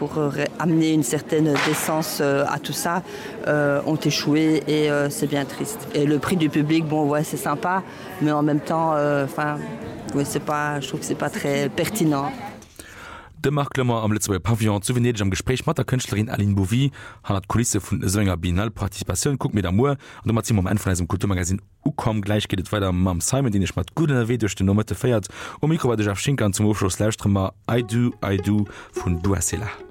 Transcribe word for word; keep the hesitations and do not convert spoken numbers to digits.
pour euh, amener une certaine décence euh, à tout ça euh, ont échoué et euh, c'est bien triste. Et le prix du public, bon ouais c'est sympa, mais en même temps, enfin euh, ouais, c'est pas, je trouve que c'est pas très pertinent. De Marc Lemmer am letzte Pavillon zu Venedig am Gespräch mat der Künstlerin Aline Bouvi han hat Kulisse vun Sänger Biennale Partizipation guck mir d'amour und mat am Ende von diesem Kulturmagazin ukom gleich geht weiter mam Simon den ich mat gut in der W durch den Nummer feiert um Mikro war Schinkan zum Aufschluss Lehrströmer I do I do vun Duasela.